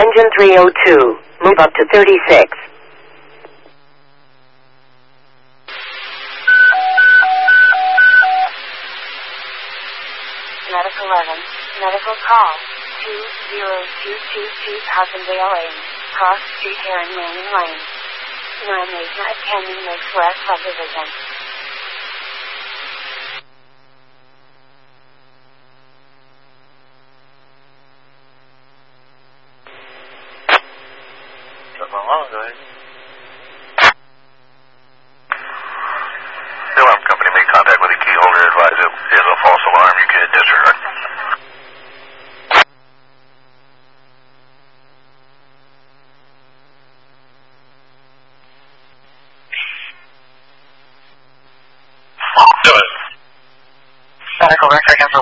Engine 302, move up to 36. Medical 11, medical call, 20222 Carbondale Lane, Cross Street, Heron Manning Lane. 989 Canyon Lakes West Subdivision. Go ahead. The alarm company made contact with the key holder. Advise it is a false alarm. You can disregard. Go ahead. Medical record number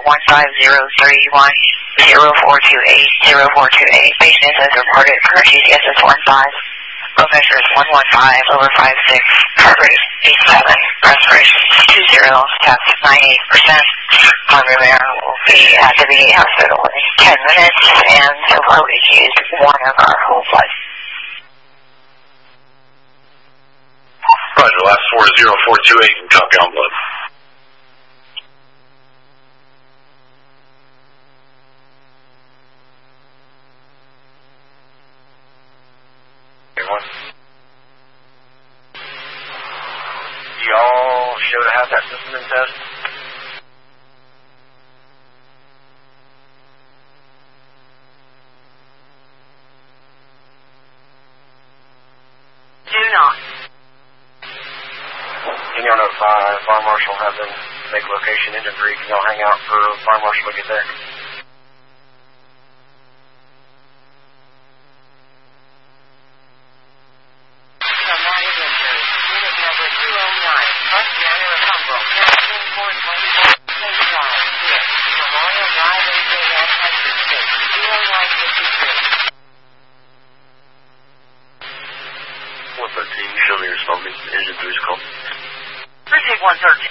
1503104280428. Patient has reported current GCS is 15. Blood pressure is 115/56. Heart rate 87. Respiration 20. Test 98%. Primary care will be at the VA hospital in 10 minutes, and so far we've used one of our whole blood. Roger, last 40428 and copy on blood. Y'all show to have that system in test? Do not. Can y'all notify Fire Marshal, have them make location engine 3? Can y'all hang out for Fire Marshal to get there? Show me your smoking. Engine 3 is called. Retake 113.